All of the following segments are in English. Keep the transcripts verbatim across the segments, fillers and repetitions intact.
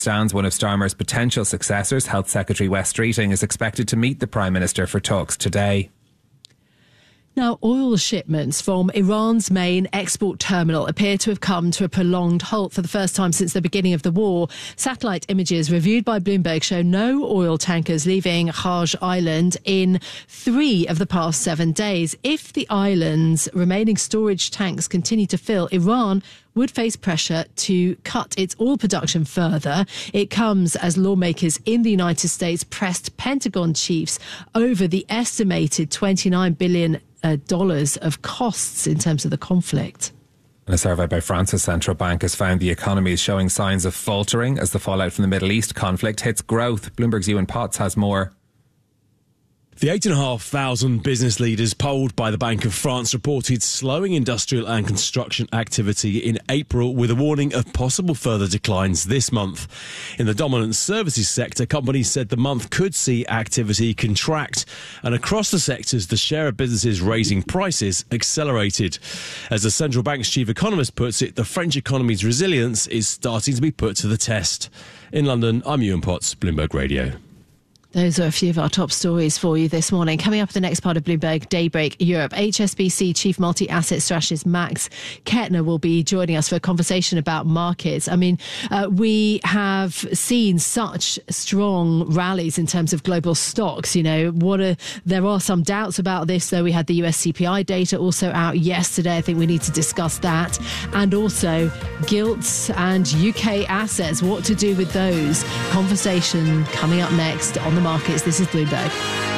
Stands one of Starmer's potential successors, Health Secretary Wes Streeting, is expected to meet the Prime Minister for talks today. Now, oil shipments from Iran's main export terminal appear to have come to a prolonged halt for the first time since the beginning of the war. Satellite images reviewed by Bloomberg show no oil tankers leaving Hajj Island in three of the past seven days. If the island's remaining storage tanks continue to fill, Iran would face pressure to cut its oil production further. It comes as lawmakers in the United States pressed Pentagon chiefs over the estimated twenty-nine billion dollars of costs in terms of the conflict. A survey by France's central bank has found the economy is showing signs of faltering as the fallout from the Middle East conflict hits growth. Bloomberg's Ewan Potts has more. The eight thousand five hundred business leaders polled by the Bank of France reported slowing industrial and construction activity in April, with a warning of possible further declines this month. In the dominant services sector, companies said the month could see activity contract, and across the sectors, the share of businesses raising prices accelerated. As the central bank's chief economist puts it, the French economy's resilience is starting to be put to the test. In London, I'm Ewan Potts, Bloomberg Radio. Those are a few of our top stories for you this morning. Coming up in the next part of Bloomberg Daybreak Europe, H S B C Chief Multi-Asset Strategist Max Kettner will be joining us for a conversation about markets. I mean, uh, we have seen such strong rallies in terms of global stocks. You know, what are, there are some doubts about this, though. We had the U S C P I data also out yesterday. I think we need to discuss that. And also gilts and U K assets, what to do with those. Conversation coming up next on the markets. This is Bloomberg.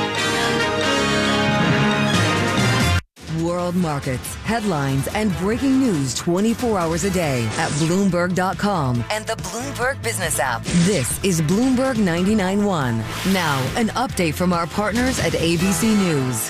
World markets, headlines, and breaking news twenty-four hours a day at Bloomberg dot com and the Bloomberg Business app. This is Bloomberg ninety-nine point one. Now, an update from our partners at A B C News.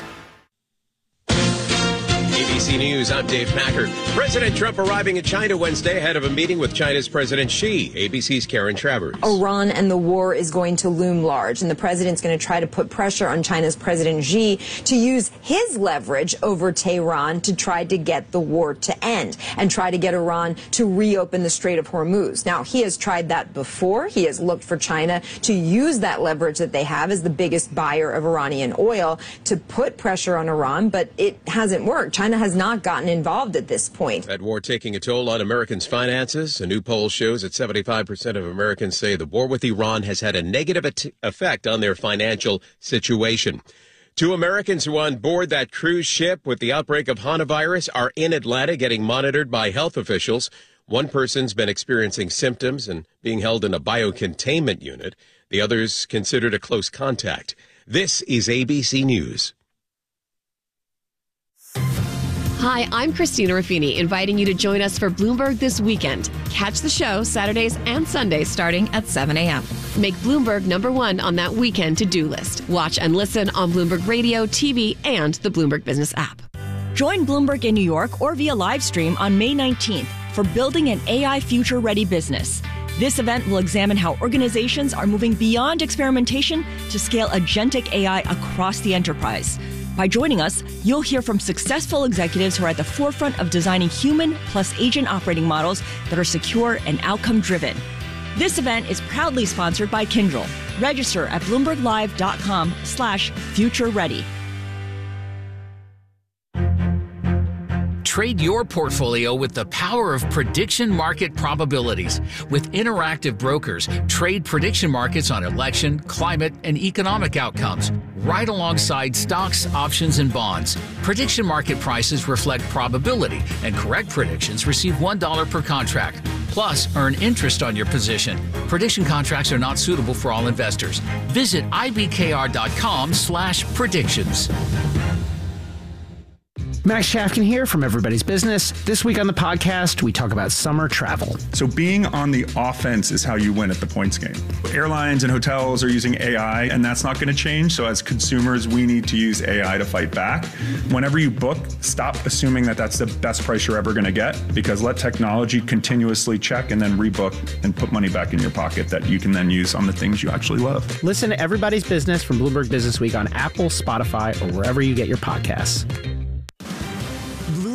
A B C News, I'm Dave Packer. President Trump arriving in China Wednesday ahead of a meeting with China's President Xi. A B C's Karen Travers. Iran and the war is going to loom large, and the president's going to try to put pressure on China's President Xi to use his leverage over Tehran to try to get the war to end and try to get Iran to reopen the Strait of Hormuz. Now, he has tried that before. He has looked for China to use that leverage that they have as the biggest buyer of Iranian oil to put pressure on Iran, but it hasn't worked. China has not gotten involved at this point. That war taking a toll on Americans' finances. A new poll shows that seventy-five percent of Americans say the war with Iran has had a negative at- effect on their financial situation. Two Americans who on board that cruise ship with the outbreak of Hanavirus are in Atlanta getting monitored by health officials. One person's been experiencing symptoms and being held in a biocontainment unit. The other's considered a close contact. This is A B C News. Hi, I'm Christina Ruffini, inviting you to join us for Bloomberg This Weekend. Catch the show Saturdays and Sundays starting at seven a.m. Make Bloomberg number one on that weekend to-do list. Watch and listen on Bloomberg Radio, T V, and the Bloomberg Business app. Join Bloomberg in New York or via live stream on May nineteenth for Building an A I Future-Ready Business. This event will examine how organizations are moving beyond experimentation to scale agentic A I across the enterprise. By joining us, you'll hear from successful executives who are at the forefront of designing human plus agent operating models that are secure and outcome-driven. This event is proudly sponsored by Kyndryl. Register at bloomberglive.com slash future ready. Trade your portfolio with the power of prediction market probabilities. With Interactive Brokers, trade prediction markets on election, climate, and economic outcomes, right alongside stocks, options, and bonds. Prediction market prices reflect probability, and correct predictions receive one dollar per contract. Plus, earn interest on your position. Prediction contracts are not suitable for all investors. Visit ibkr.com slash predictions. Max Chafkin here from Everybody's Business. This week on the podcast, we talk about summer travel. So being on the offense is how you win at the points game. Airlines and hotels are using A I, and that's not going to change. So as consumers, we need to use A I to fight back. Whenever you book, stop assuming that that's the best price you're ever going to get, because let technology continuously check and then rebook and put money back in your pocket that you can then use on the things you actually love. Listen to Everybody's Business from Bloomberg Business Week on Apple, Spotify, or wherever you get your podcasts.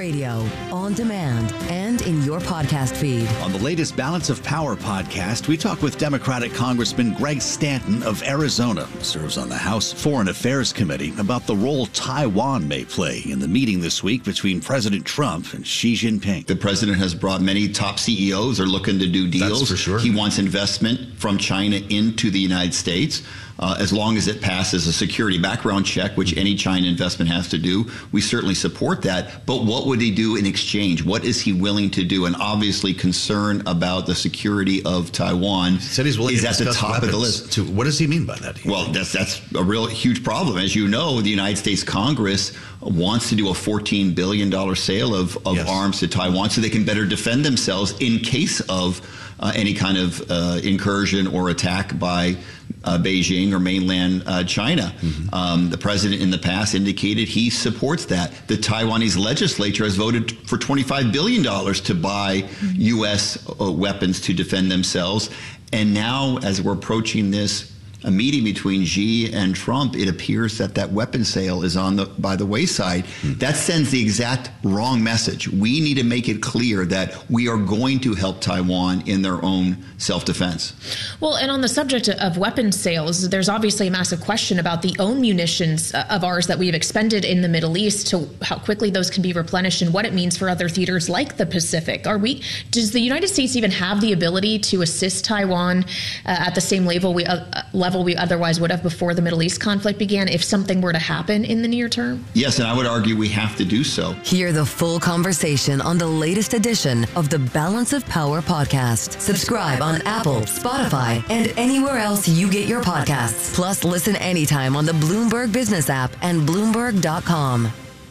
radio, on demand, and in your podcast feed. On the latest Balance of Power podcast, we talk with Democratic Congressman Greg Stanton of Arizona, who serves on the House Foreign Affairs Committee, about the role Taiwan may play in the meeting this week between President Trump and Xi Jinping. The president has brought many top C E Os are looking to do deals. That's for sure. He wants investment from China into the United States. Uh, as long as it passes a security background check, which any China investment has to do, we certainly support that. But what would he do in exchange? What is he willing to do? And obviously, concern about the security of Taiwan said he's willing is to at the top of the list. To, what does he mean by that? Well, that's that's a real huge problem. As you know, the United States Congress wants to do a fourteen billion dollars sale of, of yes. arms to Taiwan so they can better defend themselves in case of uh, any kind of uh, incursion or attack by Uh, Beijing or mainland uh, China. Mm-hmm. Um, the president in the past indicated he supports that. The Taiwanese legislature has voted for twenty-five billion dollars to buy mm-hmm. U S uh, weapons to defend themselves. And now, as we're approaching this a meeting between Xi and Trump, it appears that that weapon sale is on the by the wayside. Mm. That sends the exact wrong message. We need to make it clear that we are going to help Taiwan in their own self-defense. Well, and on the subject of weapons sales, there's obviously a massive question about the own munitions of ours that we've expended in the Middle East, to how quickly those can be replenished and what it means for other theaters like the Pacific. Are we? Does the United States even have the ability to assist Taiwan uh, at the same level we uh, level we otherwise would have before the Middle East conflict began if something were to happen in the near term? Yes, and I would argue we have to do so. Hear the full conversation on the latest edition of the Balance of Power podcast. Subscribe on Apple, Spotify, and anywhere else you get your podcasts. Plus, listen anytime on the Bloomberg Business app and Bloomberg dot com.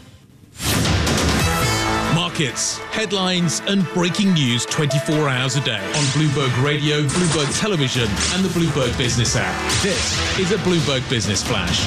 Markets, headlines, and breaking news twenty-four hours a day on Bloomberg Radio, Bloomberg Television, and the Bloomberg Business app. This is a Bloomberg Business Flash.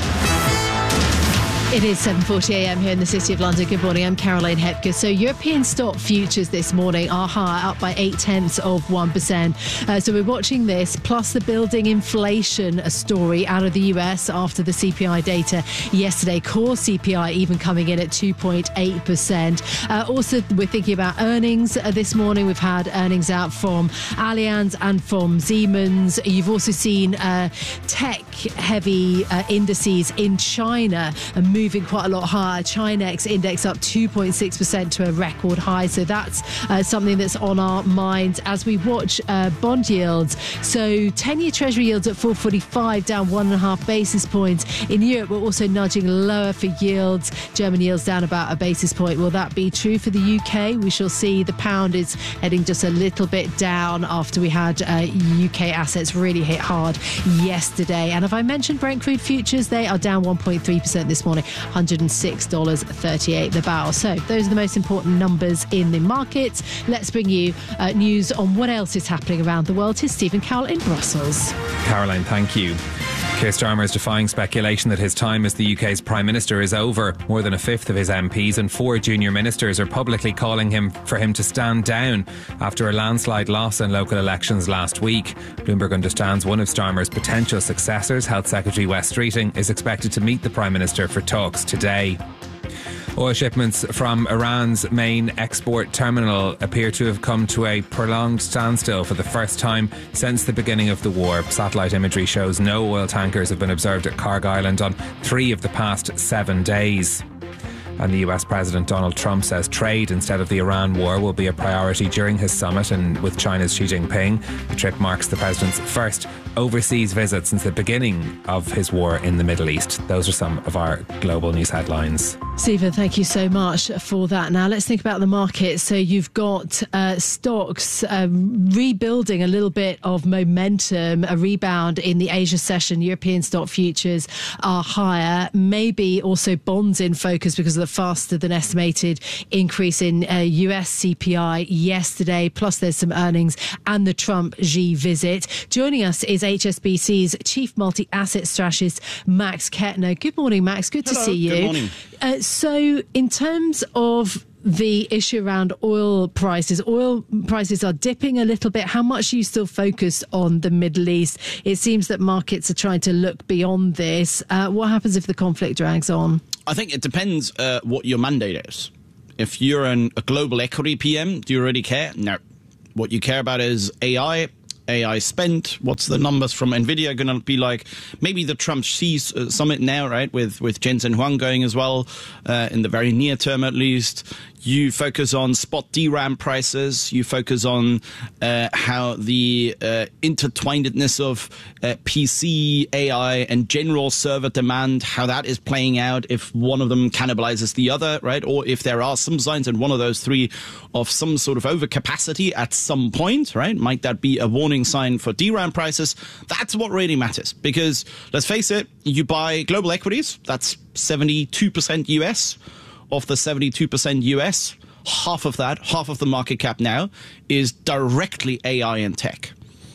It is seven forty a m here in the City of London. Good morning, I'm Caroline Hepker. So European stock futures this morning are higher, up by eight tenths of one percent. Uh, so we're watching this, plus the building inflation a story out of the U S after the C P I data yesterday. Core C P I even coming in at two point eight percent. Uh, also, we're thinking about earnings uh, this morning. We've had earnings out from Allianz and from Siemens. You've also seen uh, tech-heavy uh, indices in China and moving quite a lot higher. Chinex index up two point six percent to a record high. So that's uh, something that's on our minds as we watch uh, bond yields. So ten-year Treasury yields at four forty-five, down one and a half basis points. In Europe, we're also nudging lower for yields. German yields down about a basis point. Will that be true for the U K? We shall see. The pound is heading just a little bit down after we had uh, U K assets really hit hard yesterday. And have I mentioned Brent crude futures? They are down one point three percent this morning. one hundred six dollars and thirty-eight cents the barrel. So those are the most important numbers in the markets. Let's bring you uh, news on what else is happening around the world. Here's Stephen Cowell in Brussels. Caroline, thank you. Keir Starmer is defying speculation that his time as the U K's Prime Minister is over. More than a fifth of his M Ps and four junior ministers are publicly calling him for him to stand down after a landslide loss in local elections last week. Bloomberg understands one of Starmer's potential successors, Health Secretary Wes Streeting, is expected to meet the Prime Minister for talks today. Oil shipments from Iran's main export terminal appear to have come to a prolonged standstill for the first time since the beginning of the war. Satellite imagery shows no oil tankers have been observed at Kharg Island on three of the past seven days. And the U S President Donald Trump says trade instead of the Iran war will be a priority during his summit and with China's Xi Jinping. The trip marks the president's first overseas visit since the beginning of his war in the Middle East. Those are some of our global news headlines. Stephen, thank you so much for that. Now let's think about the market. So you've got uh, stocks uh, rebuilding a little bit of momentum, a rebound in the Asia session. European stock futures are higher, maybe also bonds in focus because of the faster than estimated increase in uh, U S C P I yesterday. Plus there's some earnings and the Trump-Xi visit. Joining us is H S B C's Chief Multi-Asset Strategist, Max Kettner. Good morning, Max. Good Hello, to see you. Good morning. Uh, so in terms of the issue around oil prices, oil prices are dipping a little bit. How much are you still focused on the Middle East? It seems that markets are trying to look beyond this. Uh, what happens if the conflict drags on? I think it depends uh, what your mandate is. If you're an, a global equity P M, do you really care? No. What you care about is A I, A I spent. What's the numbers from NVIDIA going to be like? Maybe the Trump Xi summit now, right, with, with Jensen Huang going as well, uh, in the very near term at least. You focus on spot D RAM prices. You focus on uh, how the uh, intertwinedness of uh, P C, A I, and general server demand, how that is playing out, if one of them cannibalizes the other, right? Or if there are some signs in one of those three of some sort of overcapacity at some point, right? Might that be a warning sign for D RAM prices? That's what really matters. Because, let's face it, you buy global equities, that's seventy-two percent U S. Of the seventy-two percent U S, half of that, half of the market cap now, is directly A I and tech.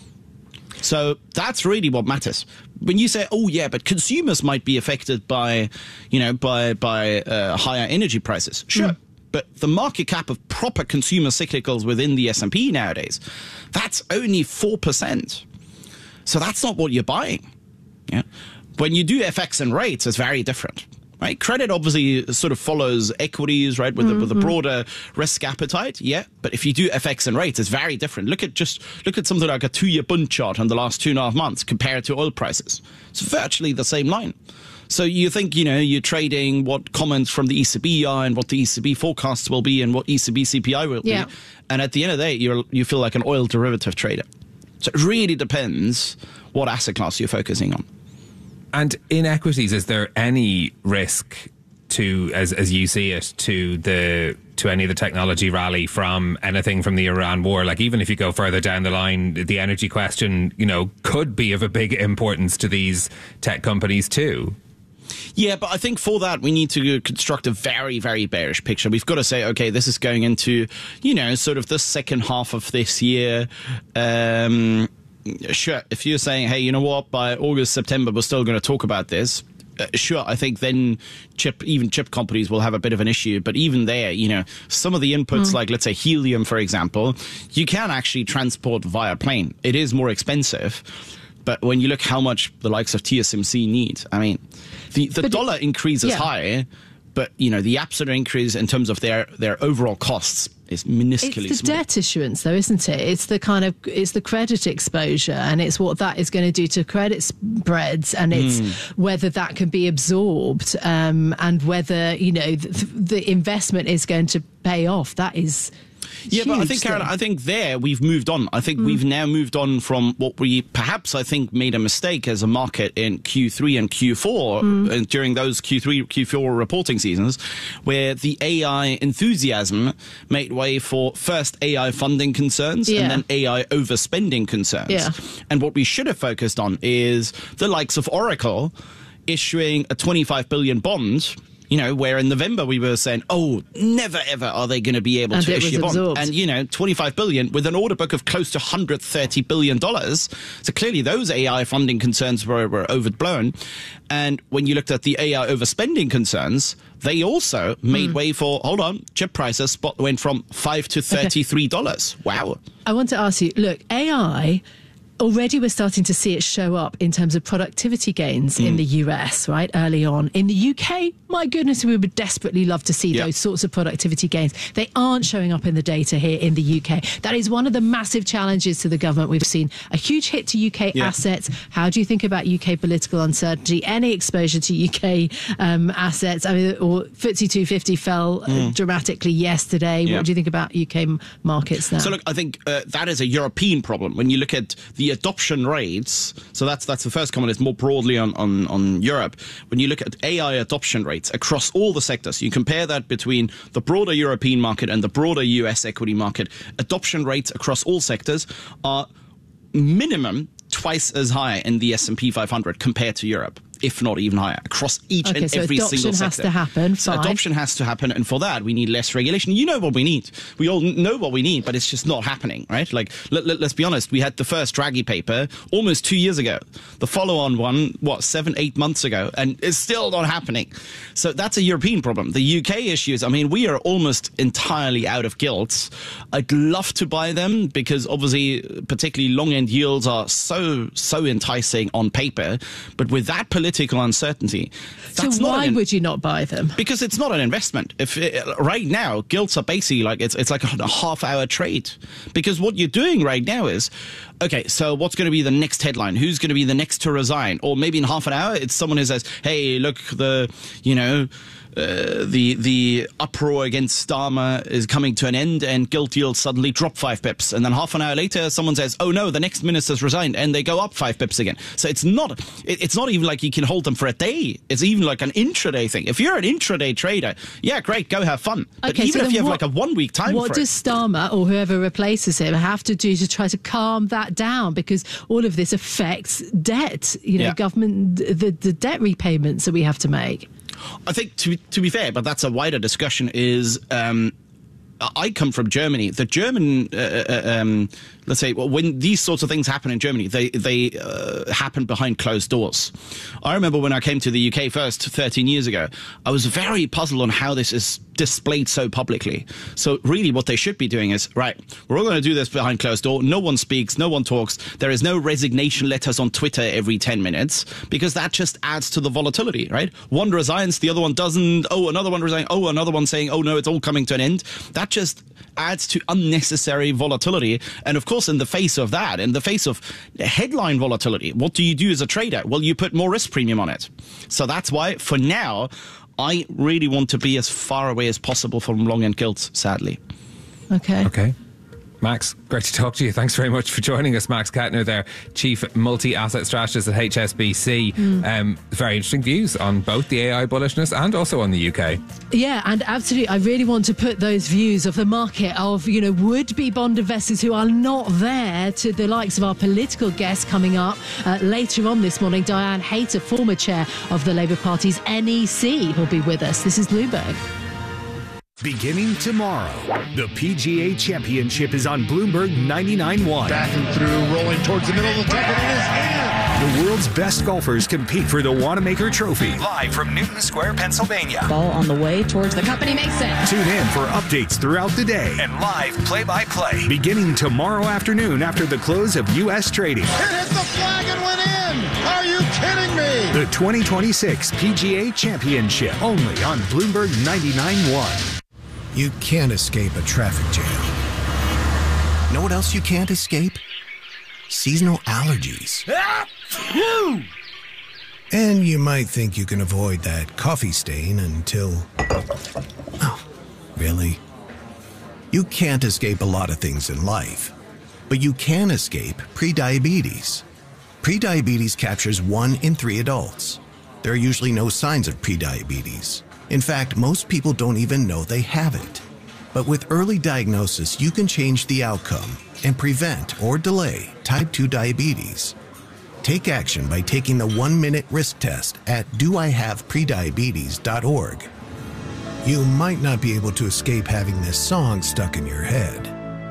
So that's really what matters. When you say, oh yeah, but consumers might be affected by, you know, by by uh, higher energy prices. Sure. Mm. But the market cap of proper consumer cyclicals within the S and P nowadays, that's only four percent. So that's not what you're buying. Yeah. When you do F X and rates, it's very different. Right, credit obviously sort of follows equities, right, with, mm-hmm. a, with a broader risk appetite. Yeah, but if you do F X and rates, it's very different. Look at just look at something like a two-year Bund chart on the last two and a half months compared to oil prices. It's virtually the same line. So you think, you know, you're trading what comments from the E C B are and what the E C B forecasts will be and what E C B C P I will yeah. be, and at the end of the day, you you feel like an oil derivative trader. So it really depends what asset class you're focusing on. And in equities, is there any risk to, as as you see it, to the to any of the technology rally from anything from the Iran war? Like, even if you go further down the line, the energy question, you know, could be of a big importance to these tech companies too. Yeah, but I think for that, we need to construct a very, very bearish picture. We've got to say, okay, this is going into, you know, sort of the second half of this year. Um Sure, if you're saying, hey, you know what, by August, September, we're still going to talk about this, uh, sure, I think then chip, even chip companies will have a bit of an issue. But even there, you know, some of the inputs, mm. like, let's say, helium, for example, you can actually transport via plane. It is more expensive. But when you look how much the likes of T S M C need, I mean, the, the dollar it, increase is yeah. high, but, you know, the absolute increase in terms of their, their overall costs is minusculely It's the small. debt issuance, though, isn't it? It's the kind of it's the credit exposure, and it's what that is going to do to credit spreads, and it's mm. whether that can be absorbed, um, and whether, you know, the, the investment is going to pay off. That is. Yeah, but I think, Karen, I think there we've moved on. I think mm. we've now moved on from what we perhaps, I think, made a mistake as a market in Q three and Q four, mm. and during those Q three, Q four reporting seasons, where the A I enthusiasm made way for first A I funding concerns yeah. and then A I overspending concerns. Yeah. And what we should have focused on is the likes of Oracle issuing a twenty-five billion bond. You know, where in November we were saying, oh, never ever are they going to be able and to issue a bond. Absorbed. And, you know, twenty-five billion dollars with an order book of close to one hundred thirty billion dollars. So clearly those A I funding concerns were, were overblown. And when you looked at the A I overspending concerns, they also made mm. way for, hold on, chip prices spot went from five to thirty-three dollars. Okay. Wow. I want to ask you, look, A I... already we're starting to see it show up in terms of productivity gains mm. in the U S, right, early on. In the U K, my goodness, we would desperately love to see yep. those sorts of productivity gains. They aren't showing up in the data here in the U K. That is one of the massive challenges to the government. We've seen a huge hit to U K yep. assets. How do you think about U K political uncertainty? Any exposure to U K um, assets? I mean, or F T S E two fifty fell mm. dramatically yesterday. Yep. What do you think about U K markets now? So look, I think uh, that is a European problem. When you look at the adoption rates, so that's that's the first comment, is more broadly on, on, on Europe. When you look at A I adoption rates across all the sectors, you compare that between the broader European market and the broader U S equity market, adoption rates across all sectors are minimum twice as high in the S and P five hundred compared to Europe, if not even higher, across each okay, and so every single sector. Adoption has to happen. So fine. adoption has to happen, and for that we need less regulation. You know what we need. We all know what we need, but it's just not happening, right? Like, let, let, let's be honest. We had the first Draghi paper almost two years ago. The follow-on one, what, seven, eight months ago, and it's still not happening. So that's a European problem. The U K issues, I mean, we are almost entirely out of gilts. I'd love to buy them because obviously, particularly long-end yields are so, so enticing on paper. But with that political political uncertainty. That's so why an, would you not buy them? Because it's not an investment. If it, right now, gilts are basically like it's it's like a half-hour trade. Because what you're doing right now is, okay, so what's going to be the next headline? Who's going to be the next to resign? Or maybe in half an hour, it's someone who says, hey, look, the, you know, Uh, the the uproar against Starmer is coming to an end, and gilt yields suddenly drop five pips, and then half an hour later, someone says, "Oh no, the next minister's resigned," and they go up five pips again. So it's not it, it's not even like you can hold them for a day. It's even like an intraday thing. If you're an intraday trader, yeah, great, go have fun. But okay, even so if you have what, like a one week time, what for does it, Starmer or whoever replaces him have to do to try to calm that down? Because all of this affects debt. You know, Yeah. government the the debt repayments that we have to make. I think, to to be fair, but that's a wider discussion, is um, I come from Germany. The German, uh, um, let's say, well, when these sorts of things happen in Germany, they, they uh, happen behind closed doors. I remember when I came to the U K first thirteen years ago, I was very puzzled on how this is displayed so publicly. So really what they should be doing is, right, we're all going to do this behind closed door. No one speaks, no one talks. There is no resignation letters on Twitter every ten minutes, because that just adds to the volatility, right? One resigns, the other one doesn't. Oh, another one resigns. Oh, another one saying, oh no, it's all coming to an end. That just adds to unnecessary volatility. And of course, in the face of that, in the face of headline volatility, what do you do as a trader? Well, you put more risk premium on it. So that's why, for now, I really want to be as far away as possible from long-end gilts, sadly. Okay. Okay. Max, great to talk to you. Thanks very much for joining us. Max Kettner there, Chief Multi-Asset Strategist at H S B C. Mm. Um, very interesting views on both the A I bullishness and also on the U K. Yeah, and absolutely, I really want to put those views of the market of, you know, would-be bond investors who are not there to the likes of our political guests coming up uh, later on this morning. Diane Hayter, former chair of the Labour Party's N E C, will be with us. This is Bloomberg. Beginning tomorrow, the P G A Championship is on Bloomberg ninety-nine point one. Back and through, rolling towards the middle of the temple. It is in. The world's best golfers compete for the Wanamaker Trophy. Live from Newton Square, Pennsylvania. Ball on the way towards the cup, and he makes it. Tune in for updates throughout the day and live play-by-play. Beginning tomorrow afternoon after the close of U S trading. It hit the flag and went in. Are you kidding me? The twenty twenty-six P G A Championship, only on Bloomberg ninety-nine point one. You can't escape a traffic jam. Know what else you can't escape? Seasonal allergies. And you might think you can avoid that coffee stain until... Oh, really? You can't escape a lot of things in life, but you can escape prediabetes. Prediabetes captures one in three adults. There are usually no signs of prediabetes. In fact, most people don't even know they have it. But with early diagnosis, you can change the outcome and prevent or delay type two diabetes. Take action by taking the one-minute risk test at do I have prediabetes dot org. You might not be able to escape having this song stuck in your head,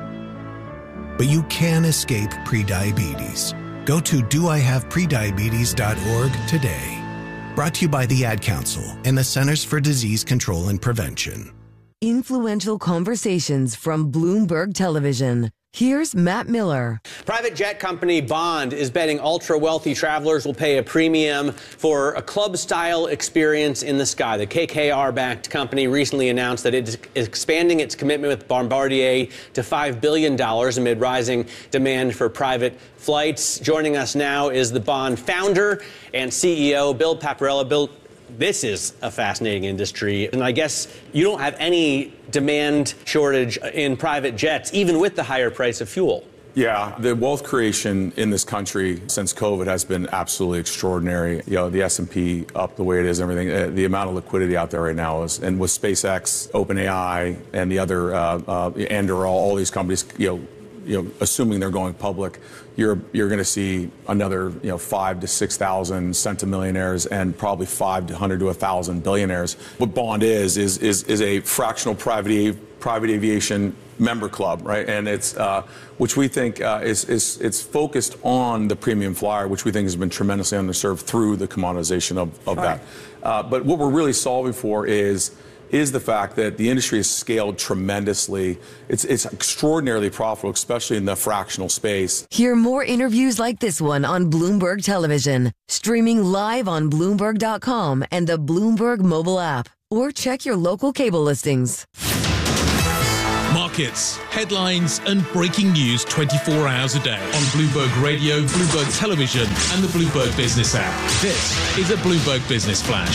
but you can escape prediabetes. Go to do I have prediabetes dot org today. Brought to you by the Ad Council and the Centers for Disease Control and Prevention. Influential conversations from Bloomberg Television. Here's Matt Miller. Private jet company Bond is betting ultra-wealthy travelers will pay a premium for a club-style experience in the sky. The K K R-backed company recently announced that it is expanding its commitment with Bombardier to five billion dollars amid rising demand for private flights. Joining us now is the Bond founder and C E O, Bill Paparella. Bill, this is a fascinating industry, and I guess you don't have any demand shortage in private jets, even with the higher price of fuel. Yeah, the wealth creation in this country since COVID has been absolutely extraordinary. You know, the S and P up the way it is, and everything. Uh, the amount of liquidity out there right now is, and with SpaceX, OpenAI, and the other, uh, uh, Anduril, all these companies, you know, you know, assuming they're going public, you're you're going to see another, you know, five to six thousand centimillionaires and probably five to hundred to a thousand billionaires. What Bond is is is is a fractional private private aviation member club, right? And it's uh, which we think uh, is is it's focused on the premium flyer, which we think has been tremendously underserved through the commoditization of of right. that. Uh, but what we're really solving for is is the fact that the industry has scaled tremendously. It's, it's extraordinarily profitable, especially in the fractional space. Hear more interviews like this one on Bloomberg Television, streaming live on Bloomberg dot com and the Bloomberg mobile app, or check your local cable listings. Markets, headlines, and breaking news twenty-four hours a day on Bloomberg Radio, Bloomberg Television, and the Bloomberg Business app. This is a Bloomberg Business Flash.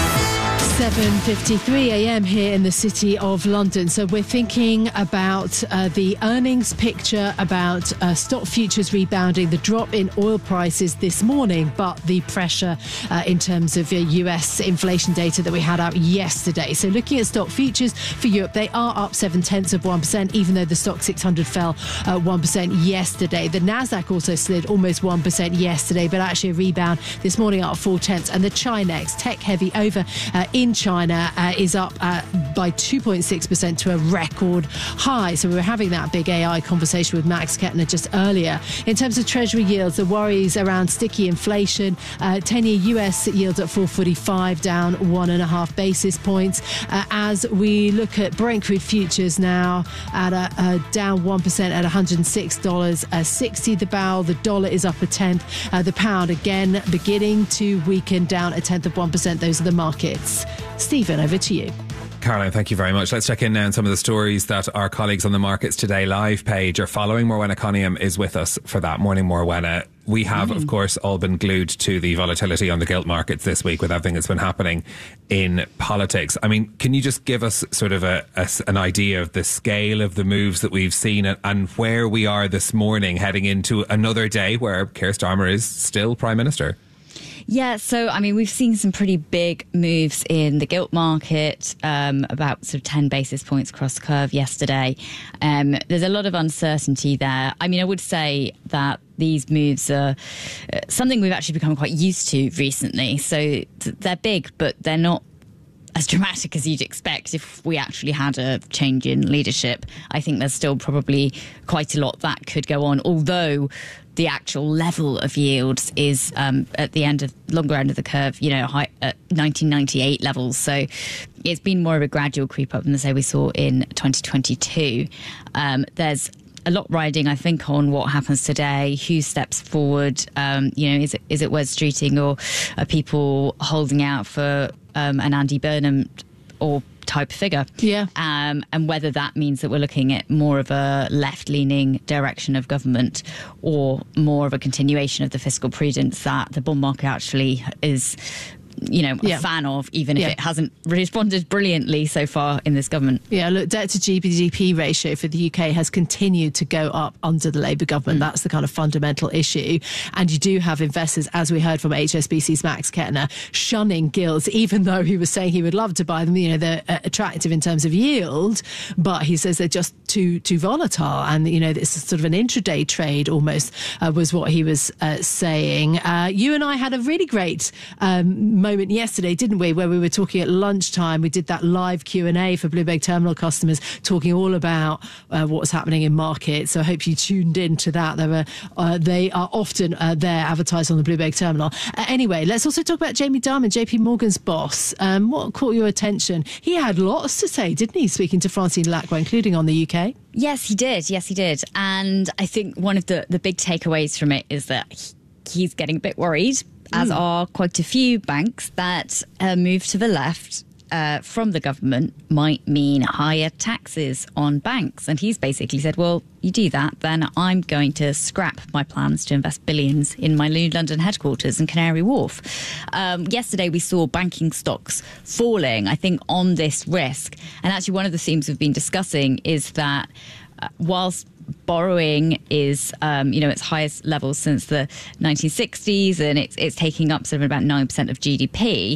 seven fifty-three a.m. here in the city of London. So we're thinking about uh, the earnings picture, about uh, stock futures rebounding, the drop in oil prices this morning, but the pressure uh, in terms of uh, U S inflation data that we had out yesterday. So looking at stock futures for Europe, they are up seven tenths of one percent, even though the stock six hundred fell uh, one percent yesterday. The Nasdaq also slid almost one percent yesterday, but actually a rebound this morning up four tenths. And the Chinex, tech heavy over uh, in In China uh, is up uh, by two point six percent to a record high. So we were having that big A I conversation with Max Kettner just earlier. In terms of Treasury yields, the worries around sticky inflation, uh, ten-year U S yields at four forty-five, down one and a half basis points. Uh, as we look at Brent crude futures now at a, a down one percent at one hundred six dollars sixty the barrel. The dollar is up a tenth. Uh, the pound again beginning to weaken, down a tenth of one percent. Those are the markets. Stephen, over to you. Caroline, thank you very much. Let's check in now on some of the stories that our colleagues on the Markets Today live page are following. Morwenna Cunningham is with us for that. Morning, Morwenna. We have, mm. of course, all been glued to the volatility on the gilt markets this week with everything that's been happening in politics. I mean, can you just give us sort of a, a, an idea of the scale of the moves that we've seen and, and where we are this morning heading into another day where Keir Starmer is still Prime Minister? Yeah, so, I mean, we've seen some pretty big moves in the gilt market, um, about sort of ten basis points across the curve yesterday. Um, there's a lot of uncertainty there. I mean, I would say that these moves are uh, something we've actually become quite used to recently. So th- they're big, but they're not as dramatic as you'd expect if we actually had a change in leadership. I think there's still probably quite a lot that could go on, although the actual level of yields is um, at the end of longer end of the curve, you know, high, at nineteen ninety-eight levels. So it's been more of a gradual creep up than, say, we saw in twenty twenty-two. Um, there's a lot riding, I think, on what happens today. Who steps forward? Um, you know, is it is it Wes Streeting, or are people holding out for um, an Andy Burnham or type figure? Yeah. Um, and whether that means that we're looking at more of a left-leaning direction of government or more of a continuation of the fiscal prudence that the bond market actually is, you know, a yeah. fan of, even if yeah. it hasn't responded brilliantly so far in this government. Yeah, look, debt to G D P ratio for the U K has continued to go up under the Labour government. Mm. That's the kind of fundamental issue. And you do have investors, as we heard from H S B C's Max Kettner, shunning gilts, even though he was saying he would love to buy them. You know, they're uh, attractive in terms of yield, but he says they're just too too volatile. And, you know, it's sort of an intraday trade almost, uh, was what he was uh, saying. Uh, you and I had a really great um, moment yesterday, didn't we, where we were talking at lunchtime. We did that live Q and A for Bloomberg Terminal customers, talking all about uh, what was happening in markets. So I hope you tuned in to that. They were, uh, they are often uh, there advertised on the Bloomberg Terminal. Uh, anyway, let's also talk about Jamie Dimon, J P Morgan's boss. Um, what caught your attention? He had lots to say, didn't he, speaking to Francine Lacqua, including on the U K? Yes, he did. Yes, he did. And I think one of the, the big takeaways from it is that he, he's getting a bit worried, as mm. are quite a few banks, that a move to the left uh, from the government might mean higher taxes on banks. And he's basically said, well, you do that, then I'm going to scrap my plans to invest billions in my new London headquarters in Canary Wharf. Um, yesterday, we saw banking stocks falling, I think, on this risk. And actually, one of the themes we've been discussing is that uh, whilst borrowing is, um, you know, its highest levels since the nineteen sixties, and it's it's taking up sort of about nine percent of G D P.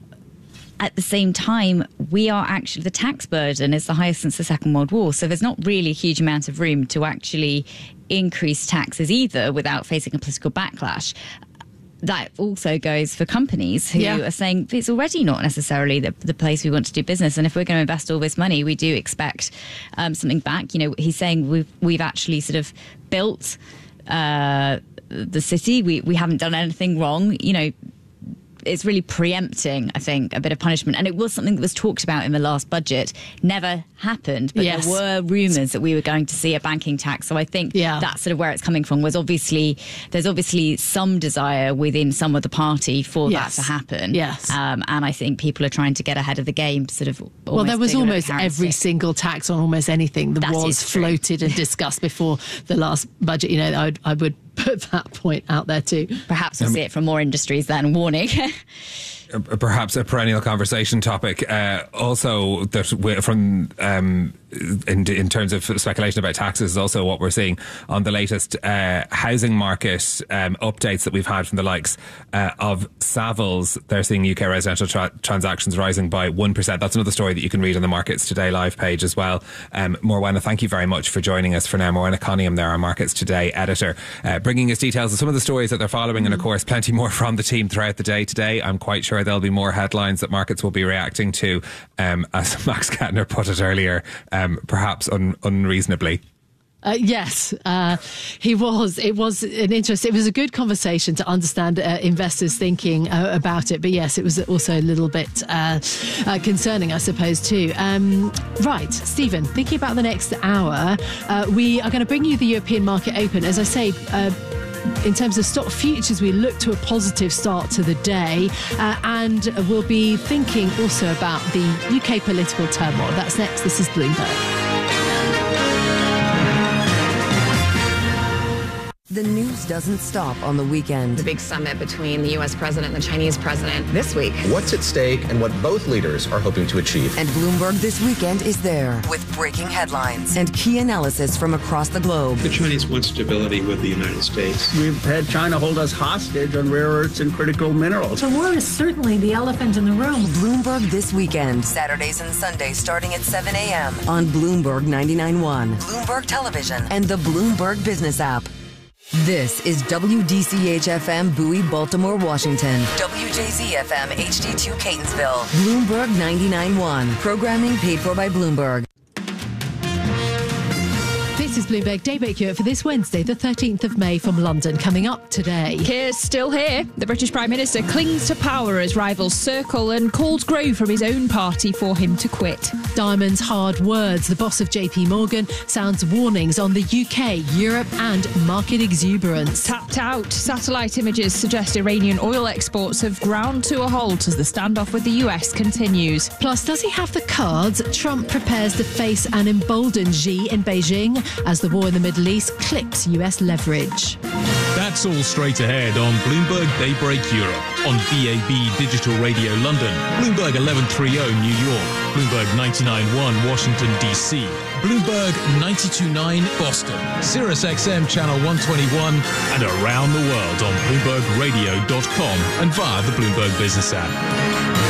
At the same time, we are actually, the tax burden is the highest since the Second World War. So there's not really a huge amount of room to actually increase taxes either without facing a political backlash. That also goes for companies who yeah. are saying it's already not necessarily the, the place we want to do business. And if we're going to invest all this money, we do expect um, something back. You know, he's saying we've, we've actually sort of built uh, the city. We, we haven't done anything wrong. You know, it's really preempting, I think, a bit of punishment. And it was something that was talked about in the last budget, never happened, but yes. there were rumours that we were going to see a banking tax. So I think yeah. that's sort of where it's coming from. Was obviously there's obviously some desire within some of the party for yes. that to happen. Yes, um, and I think people are trying to get ahead of the game. Sort of. Well, there was almost every single tax on almost anything that, that was floated and discussed before the last budget. You know, I, I would put that point out there too. Perhaps we'll um, see it from more industries than warning. Perhaps a perennial conversation topic. Uh, also, that we're from um, in, in terms of speculation about taxes, is also what we're seeing on the latest uh, housing market um, updates that we've had from the likes uh, of Savills. They're seeing U K residential tra- transactions rising by one percent. That's another story that you can read on the Markets Today live page as well. Um, Morwenna, thank you very much for joining us for now. Morwenna Cunningham, there, our Markets Today editor, uh, bringing us details of some of the stories that they're following, and of course plenty more from the team throughout the day today. I'm quite sure there'll be more headlines that markets will be reacting to, um, as Max Kettner put it earlier, um, perhaps un- unreasonably. Uh, yes, uh, he was. It was an interest. It was a good conversation to understand uh, investors' thinking uh, about it. But yes, it was also a little bit uh, uh, concerning, I suppose, too. Um, right, Stephen, thinking about the next hour, uh, we are going to bring you the European market open. As I say, uh, in terms of stock futures, we look to a positive start to the day, uh, and we'll be thinking also about the U K political turmoil. That's next. This is Bloomberg. The news doesn't stop on the weekend. The big summit between the U S president and the Chinese president this week. What's at stake and what both leaders are hoping to achieve. And Bloomberg This Weekend is there with breaking headlines and key analysis from across the globe. The Chinese want stability with the United States. We've had China hold us hostage on rare earths and critical minerals. The war is certainly the elephant in the room. Bloomberg This Weekend, Saturdays and Sundays starting at seven a.m. on Bloomberg ninety-nine point one, Bloomberg Television, and the Bloomberg Business app. This is W D C H F M Bowie, Baltimore, Washington. W J Z F M H D two Catonsville. Bloomberg ninety-nine point one. Programming paid for by Bloomberg. This is Bloomberg Daybreak Europe for this Wednesday, the thirteenth of May, from London. Coming up today. Keir's still here. The British Prime Minister clings to power as rivals circle and calls Grove from his own party for him to quit. Diamond's hard words. The boss of J P Morgan sounds warnings on the U K, Europe and market exuberance. Tapped out. Satellite images suggest Iranian oil exports have ground to a halt as the standoff with the U S continues. Plus, does he have the cards? Trump prepares to face an emboldened Xi in Beijing as the war in the Middle East clips U S leverage. That's all straight ahead on Bloomberg Daybreak Europe, on D A B Digital Radio London, Bloomberg eleven thirty New York, Bloomberg ninety-nine point one Washington, D C, Bloomberg ninety-two point nine Boston, Sirius X M Channel one twenty-one, and around the world on Bloomberg Radio dot com and via the Bloomberg Business app.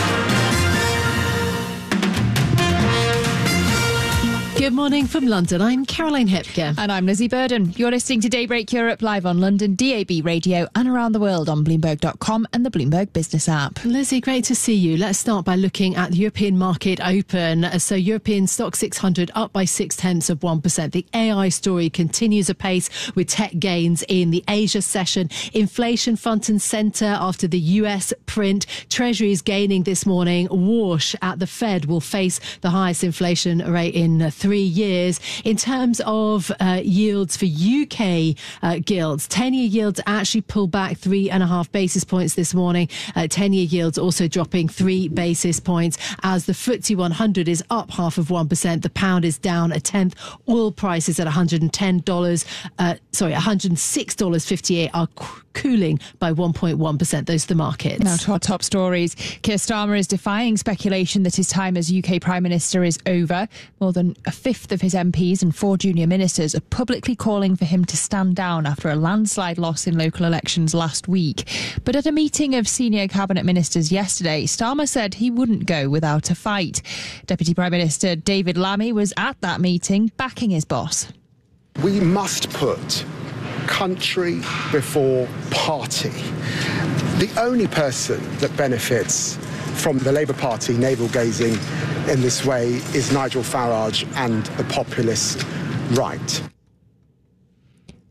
Good morning from London. I'm Caroline Hepker. And I'm Lizzie Burden. You're listening to Daybreak Europe live on London D A B Radio and around the world on Bloomberg dot com and the Bloomberg Business app. Lizzie, great to see you. Let's start by looking at the European market open. So European stock six hundred up by six tenths of one percent. The A I story continues apace with tech gains in the Asia session. Inflation front and centre after the U S print. Treasuries gaining this morning. Walsh at the Fed will face the highest inflation rate in three years. In terms of uh, yields for U K uh, gilts, ten-year yields actually pulled back three and a half basis points this morning. Uh, ten-year yields also dropping three basis points as the F T S E one hundred is up half of one percent. The pound is down a tenth. Oil prices at one hundred ten dollars, uh, sorry, one hundred six dollars fifty-eight are c- cooling by one point one percent. Those are the markets. Now to our top stories. Keir Starmer is defying speculation that his time as U K Prime Minister is over. More than a fifth of his M Ps and four junior ministers are publicly calling for him to stand down after a landslide loss in local elections last week. But at a meeting of senior cabinet ministers yesterday, Starmer said he wouldn't go without a fight. Deputy Prime Minister David Lammy was at that meeting backing his boss. We must put country before party. The only person that benefits from the Labour Party navel-gazing in this way is Nigel Farage and the populist right.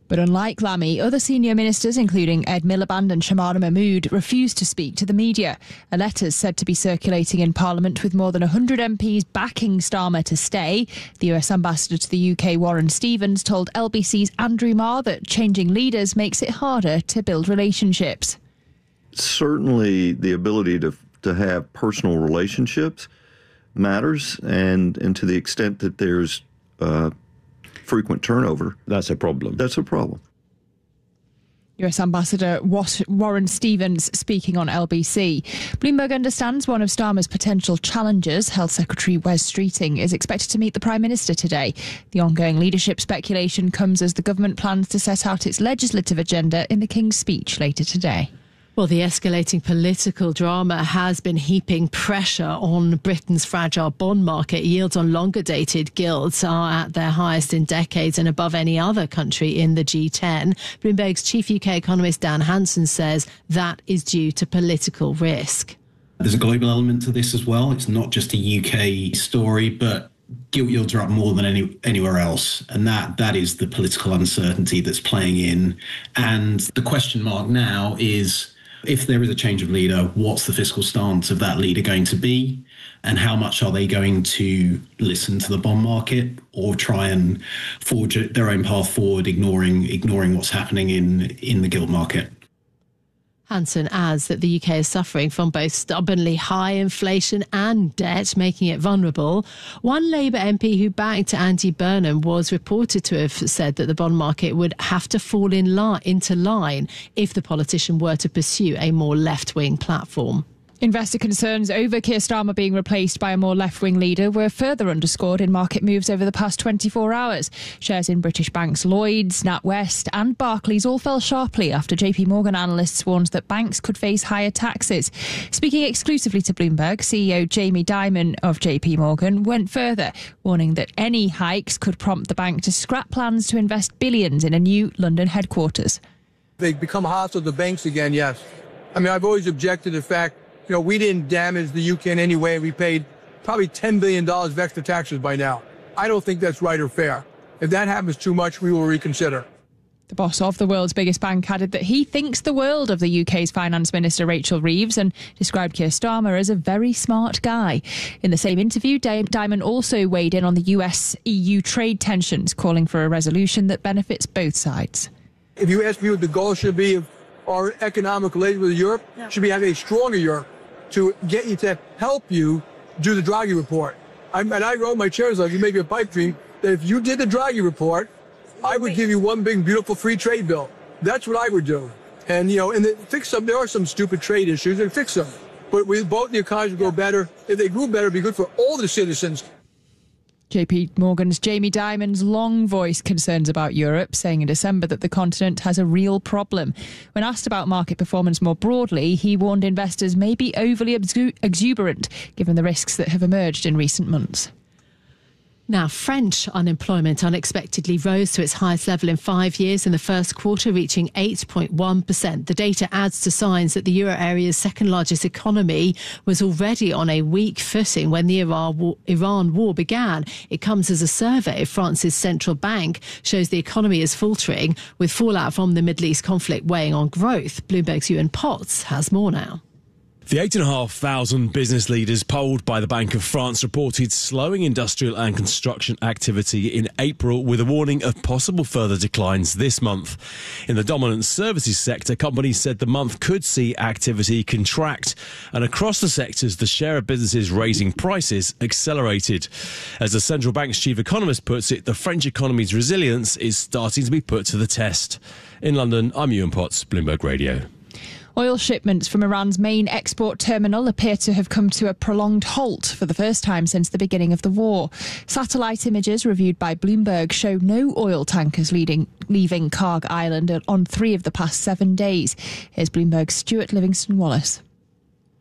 But unlike Lammy, other senior ministers, including Ed Miliband and Shamana Mahmood, refused to speak to the media. A letter is said to be circulating in Parliament with more than one hundred M Ps backing Starmer to stay. The U S ambassador to the U K, Warren Stevens, told L B C's Andrew Marr that changing leaders makes it harder to build relationships. Certainly the ability to to have personal relationships matters, and, and to the extent that there's uh, frequent turnover, that's a problem. That's a problem. U S Ambassador Warren Stevens speaking on L B C. Bloomberg understands one of Starmer's potential challengers, Health Secretary Wes Streeting, is expected to meet the Prime Minister today. The ongoing leadership speculation comes as the government plans to set out its legislative agenda in the King's speech later today. Well, the escalating political drama has been heaping pressure on Britain's fragile bond market. Yields on longer-dated gilts are at their highest in decades and above any other country in the G ten. Bloomberg's chief U K economist Dan Hansen says that is due to political risk. There's a global element to this as well. It's not just a U K story, but gilt yields are up more than any anywhere else, and that that is the political uncertainty that's playing in. And the question mark now is, if there is a change of leader, what's the fiscal stance of that leader going to be? And how much are they going to listen to the bond market or try and forge their own path forward, ignoring ignoring what's happening in, in the gilt market? Hansen adds that the U K is suffering from both stubbornly high inflation and debt, making it vulnerable. One Labour M P who backed Andy Burnham was reported to have said that the bond market would have to fall in line, into line if the politician were to pursue a more left-wing platform. Investor concerns over Keir Starmer being replaced by a more left-wing leader were further underscored in market moves over the past twenty-four hours. Shares in British banks Lloyds, NatWest and Barclays all fell sharply after J P Morgan analysts warned that banks could face higher taxes. Speaking exclusively to Bloomberg, C E O Jamie Dimon of J P Morgan went further, warning that any hikes could prompt the bank to scrap plans to invest billions in a new London headquarters. They become hostile to banks again, yes. I mean, I've always objected to the fact, you know, we didn't damage the U K in any way. We paid probably ten billion dollars of extra taxes by now. I don't think that's right or fair. If that happens too much, we will reconsider. The boss of the world's biggest bank added that he thinks the world of the U K's Finance Minister Rachel Reeves and described Keir Starmer as a very smart guy. In the same interview, Dimon also weighed in on the U S E U trade tensions, calling for a resolution that benefits both sides. If you ask me what the goal should be of our economic relations with Europe, yeah. should be having a stronger Europe to get you to help you do the Draghi report. I, and I wrote my chair's like, you make a pipe dream that if you did the Draghi report, I would give you one big, beautiful free trade bill. That's what I would do. And, you know, and then fix some, there are some stupid trade issues, and fix them. But we, both the economies would go better. If they grew better, it'd be good for all the citizens. J P Morgan's Jamie Dimon's long voiced concerns about Europe, saying in December that the continent has a real problem. When asked about market performance more broadly, he warned investors may be overly exu- exuberant, given the risks that have emerged in recent months. Now, French unemployment unexpectedly rose to its highest level in five years in the first quarter, reaching eight point one percent. The data adds to signs that the euro area's second largest economy was already on a weak footing when the Iran war, Iran war began. It comes as a survey of France's central bank shows the economy is faltering, with fallout from the Middle East conflict weighing on growth. Bloomberg's Ewan Potts has more now. The eight thousand five hundred business leaders polled by the Bank of France reported slowing industrial and construction activity in April, with a warning of possible further declines this month. In the dominant services sector, companies said the month could see activity contract, and across the sectors, the share of businesses raising prices accelerated. As the central bank's chief economist puts it, the French economy's resilience is starting to be put to the test. In London, I'm Ewan Potts, Bloomberg Radio. Oil shipments from Iran's main export terminal appear to have come to a prolonged halt for the first time since the beginning of the war. Satellite images reviewed by Bloomberg show no oil tankers leading, leaving Karg Island on three of the past seven days. Here's Bloomberg's Stuart Livingston-Wallace.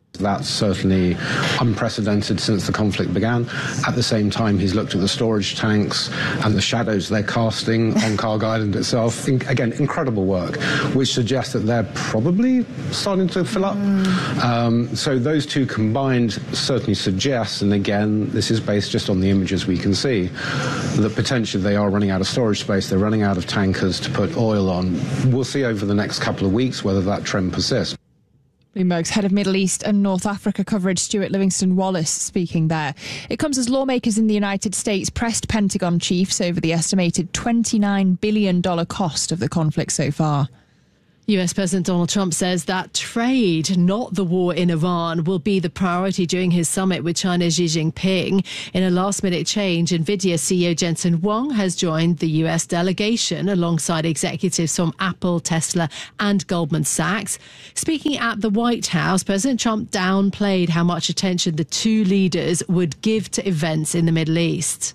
That's certainly unprecedented since the conflict began. At the same time, he's looked at the storage tanks and the shadows they're casting on Cargo Island itself. In, again, incredible work, which suggests that they're probably starting to fill up. Mm. Um, so those two combined certainly suggest, and again, this is based just on the images we can see, that potentially they are running out of storage space, they're running out of tankers to put oil on. We'll see over the next couple of weeks whether that trend persists. Bloomberg's head of Middle East and North Africa coverage, Stuart Livingston-Wallace, speaking there. It comes as lawmakers in the United States pressed Pentagon chiefs over the estimated twenty-nine billion dollars cost of the conflict so far. U S President Donald Trump says that trade, not the war in Iran, will be the priority during his summit with China's Xi Jinping. In a last-minute change, NVIDIA C E O Jensen Huang has joined the U S delegation alongside executives from Apple, Tesla and Goldman Sachs. Speaking at the White House, President Trump downplayed how much attention the two leaders would give to events in the Middle East.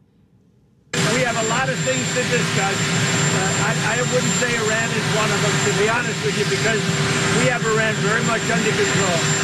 We have a lot of things to discuss. Uh, I, I wouldn't say Iran is one of them, to be honest with you, because we have Iran very much under control.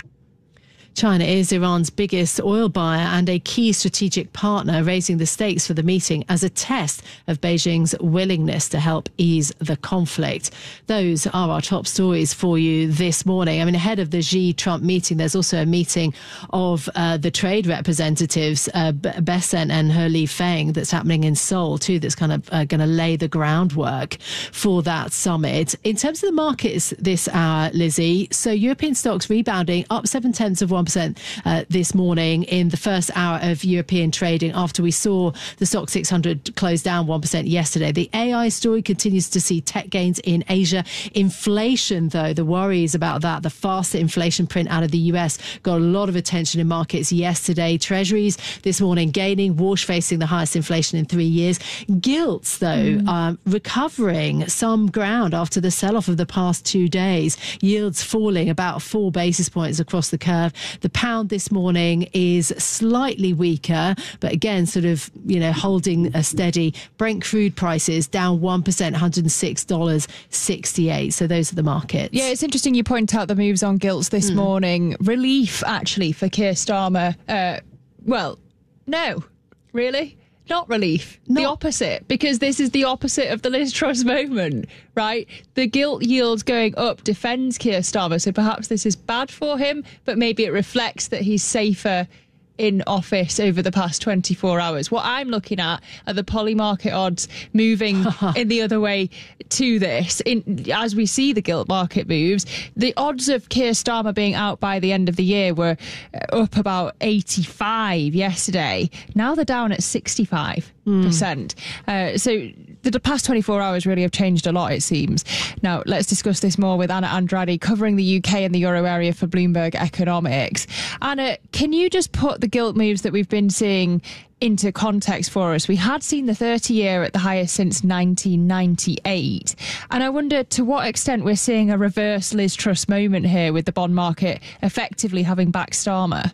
China is Iran's biggest oil buyer and a key strategic partner, raising the stakes for the meeting as a test of Beijing's willingness to help ease the conflict. Those are our top stories for you this morning. I mean, ahead of the Xi-Trump meeting, there's also a meeting of uh, the trade representatives, uh, Bessent and He Feng, that's happening in Seoul too, that's kind of uh, going to lay the groundwork for that summit. In terms of the markets this hour, Lizzie, so European stocks rebounding, up seven-tenths of one percent uh, this morning in the first hour of European trading after we saw the Stoxx six hundred close down one percent yesterday. The A I story continues to see tech gains in Asia. Inflation, though, the worries about that, the faster inflation print out of the U S got a lot of attention in markets yesterday. Treasuries this morning gaining, Walsh facing the highest inflation in three years. Gilts, though, mm. um, recovering some ground after the sell-off of the past two days. Yields falling about four basis points across the curve. The pound this morning is slightly weaker, but again, sort of, you know, holding a steady. Brent crude prices down one percent, one hundred six dollars and sixty-eight cents. So those are the markets. Yeah, it's interesting you point out the moves on gilts this mm. morning. Relief, actually, for Keir Starmer. Uh, well, no, really? Not relief, Not. the opposite, because this is the opposite of the Liz Truss moment, right? The gilt yields going up defends Keir Starmer, so perhaps this is bad for him, but maybe it reflects that he's safer in office over the past twenty-four hours. What I'm looking at are the Polymarket odds moving in the other way to this. In, as we see the gilt market moves, the odds of Keir Starmer being out by the end of the year were up about eighty-five yesterday. Now they're down at sixty-five percent. Mm. Uh, so the past twenty-four hours really have changed a lot, it seems. Now, let's discuss this more with Anna Andrade, covering the U K and the euro area for Bloomberg Economics. Anna, can you just put the gilt moves that we've been seeing into context for us? We had seen the thirty-year at the highest since nineteen ninety-eight. And I wonder to what extent we're seeing a reverse Liz Truss moment here with the bond market effectively having backed Starmer.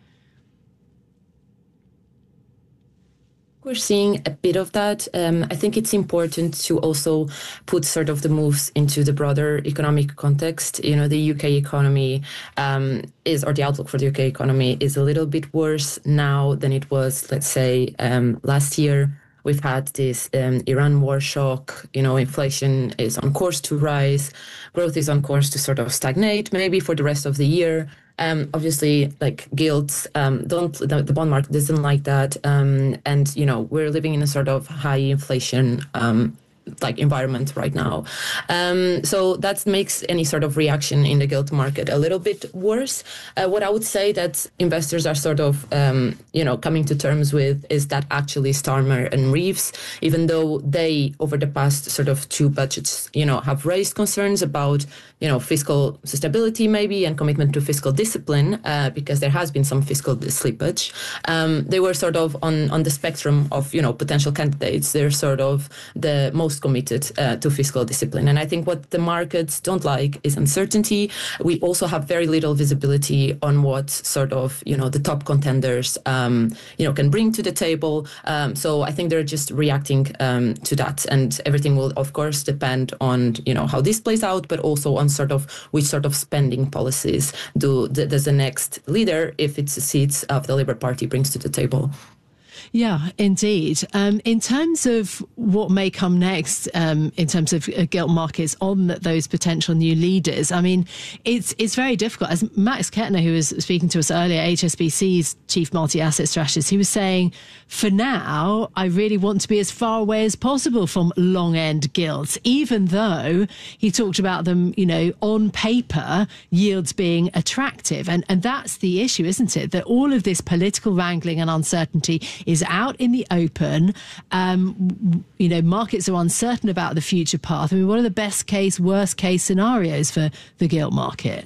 We're seeing a bit of that. Um, I think it's important to also put sort of the moves into the broader economic context. You know, the U K economy um, is, or the outlook for the U K economy is a little bit worse now than it was, let's say, um, last year. We've had this um, Iran war shock. You know, inflation is on course to rise. Growth is on course to sort of stagnate maybe for the rest of the year. Um, obviously, like gilts, um, don't the, the bond market doesn't like that, um, and you know we're living in a sort of high inflation um, like environment right now. Um, so that makes any sort of reaction in the gilt market a little bit worse. Uh, what I would say that investors are sort of, um, you know, coming to terms with is that actually Starmer and Reeves, even though they, over the past sort of two budgets, you know, have raised concerns about, you know, fiscal stability maybe and commitment to fiscal discipline, uh, because there has been some fiscal slippage. Um, they were sort of on, on the spectrum of, you know, potential candidates. They're sort of the most most committed uh, to fiscal discipline. And I think what the markets don't like is uncertainty. We also have very little visibility on what sort of, you know, the top contenders, um, you know, can bring to the table. Um, so I think they're just reacting um, to that. And everything will, of course, depend on, you know, how this plays out, but also on sort of which sort of spending policies do does the next leader, if it succeeds, of the Labour Party brings to the table. Yeah, indeed. Um, in terms of what may come next, um, in terms of uh, gilt markets on those potential new leaders, I mean, it's it's very difficult. As Max Kettner, who was speaking to us earlier, H S B C's chief multi-asset strategist, he was saying, for now, I really want to be as far away as possible from long-end gilts, even though he talked about them, you know, on paper, yields being attractive. And, and that's the issue, isn't it? That all of this political wrangling and uncertainty is out in the open. Um, you know, markets are uncertain about the future path. I mean, what are the best case, worst case scenarios for the gilt market?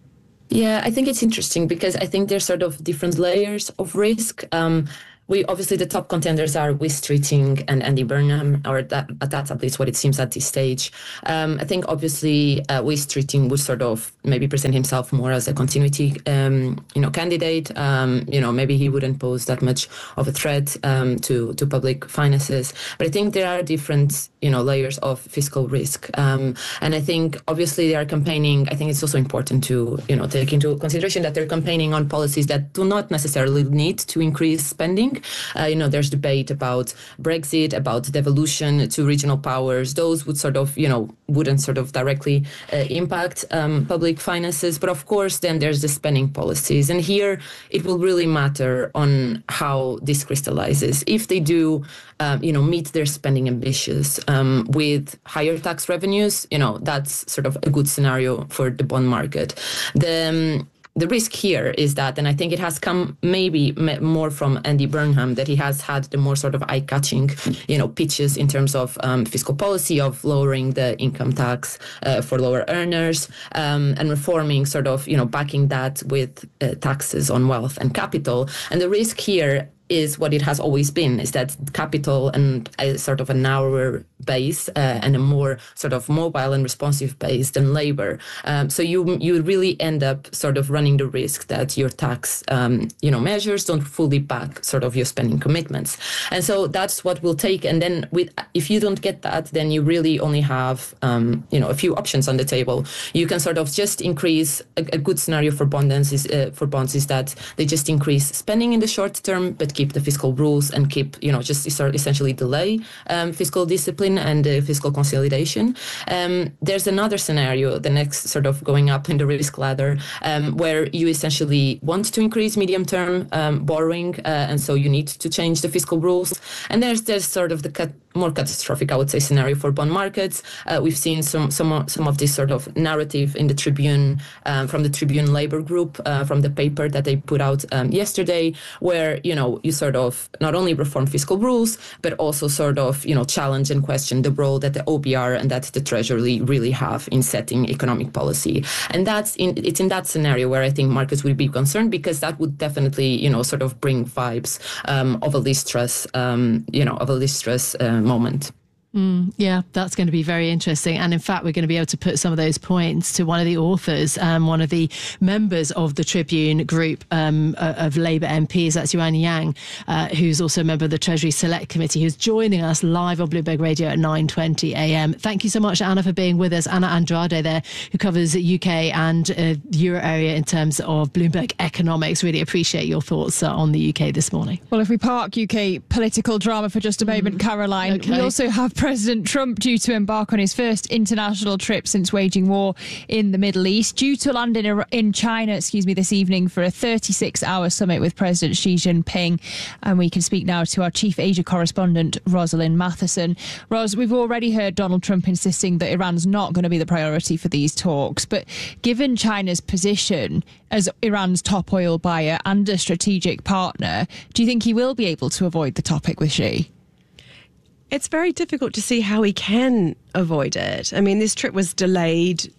Yeah, I think it's interesting because I think there's sort of different layers of risk. Um, We obviously the top contenders are Wes Streeting and Andy Burnham, or that, that's at least what it seems at this stage. Um, I think obviously uh, Wes Streeting would sort of maybe present himself more as a continuity, um, you know, candidate. Um, you know, maybe he wouldn't pose that much of a threat um, to to public finances. But I think there are different, you know, layers of fiscal risk, um, and I think obviously they are campaigning. I think it's also important to, you know, take into consideration that they're campaigning on policies that do not necessarily need to increase spending. Uh, you know, there's debate about Brexit, about devolution to regional powers. Those would sort of, you know, wouldn't sort of directly uh, impact um, public finances. But of course, then there's the spending policies. And here it will really matter on how this crystallizes. If they do, um, you know, meet their spending ambitions um, with higher tax revenues, you know, that's sort of a good scenario for the bond market. The um, The risk here is that, and I think it has come maybe more from Andy Burnham, that he has had the more sort of eye-catching, you know, pitches in terms of um, fiscal policy, of lowering the income tax uh, for lower earners um, and reforming, sort of, you know, backing that with uh, taxes on wealth and capital. And the risk here is what it has always been, is that capital and a sort of a narrower base uh, and a more sort of mobile and responsive base than labor. Um, so you you really end up sort of running the risk that your tax um, you know measures don't fully back sort of your spending commitments. And so that's what will take. And then with if you don't get that, then you really only have um, you know a few options on the table. You can sort of just increase a, a good scenario for bonds is uh, for bonds is that they just increase spending in the short term, but keep the fiscal rules and keep, you know, just essentially delay um, fiscal discipline and uh, fiscal consolidation. Um, there's another scenario, the next sort of going up in the risk ladder, um, where you essentially want to increase medium-term um, borrowing, uh, and so you need to change the fiscal rules. And there's there's sort of the cat- more catastrophic, I would say, scenario for bond markets. Uh, we've seen some some some of this sort of narrative in the Tribune, um, from the Tribune Labour Group, uh, from the paper that they put out um, yesterday, where, you know, you sort of not only reform fiscal rules, but also sort of, you know, challenge and question the role that the O B R and that the Treasury really have in setting economic policy. And that's in it's in that scenario where I think markets will be concerned, because that would definitely, you know, sort of bring vibes um, of a Liz Truss, um, you know, of a Liz Truss uh, moment. Mm, yeah, that's going to be very interesting. And in fact, we're going to be able to put some of those points to one of the authors, um, one of the members of the Tribune group um, of Labour M Ps, that's Yuan Yang, uh, who's also a member of the Treasury Select Committee, who's joining us live on Bloomberg Radio at nine twenty a m. Thank you so much, Anna, for being with us. Anna Andrade there, who covers U K and uh, Euro area in terms of Bloomberg economics. Really appreciate your thoughts uh, on the U K this morning. Well, if we park U K political drama for just a moment, mm, Caroline, okay. We also have President Trump due to embark on his first international trip since waging war in the Middle East, due to land in, in China, excuse me, this evening for a thirty-six hour summit with President Xi Jinping. And we can speak now to our chief Asia correspondent, Rosalind Matheson. Ros, we've already heard Donald Trump insisting that Iran's not going to be the priority for these talks. But given China's position as Iran's top oil buyer and a strategic partner, do you think he will be able to avoid the topic with Xi? It's very difficult to see how he can avoid it. I mean, this trip was delayed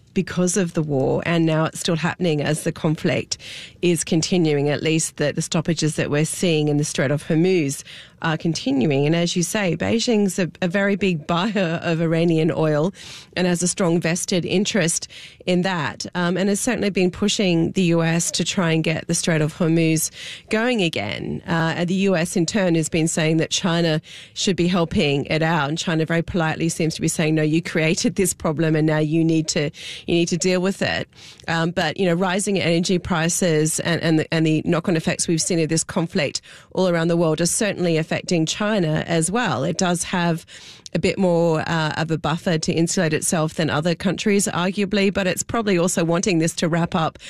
because of the war, and now it's still happening as the conflict is continuing, at least the, the stoppages that we're seeing in the Strait of Hormuz are continuing. And as you say, Beijing's a, a very big buyer of Iranian oil and has a strong vested interest in that, um, and has certainly been pushing the U S to try and get the Strait of Hormuz going again. Uh, and the U S in turn has been saying that China should be helping it out, and China very politely seems to be saying, no, you created this problem and now you need to you need to deal with it. Um, but, you know, rising energy prices and, and the, and the knock-on effects we've seen of this conflict all around the world are certainly affecting China as well. It does have a bit more uh, of a buffer to insulate itself than other countries, arguably, but it's probably also wanting this to wrap up